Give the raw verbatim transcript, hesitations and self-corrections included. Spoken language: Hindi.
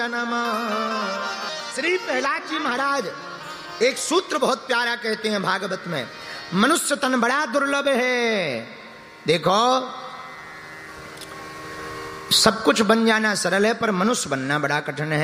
श्री प्रहलाद जी महाराज एक सूत्र बहुत प्यारा कहते हैं भागवत में, मनुष्य तन बड़ा दुर्लभ है। देखो सब कुछ बन जाना सरल है, पर मनुष्य बनना बड़ा कठिन है।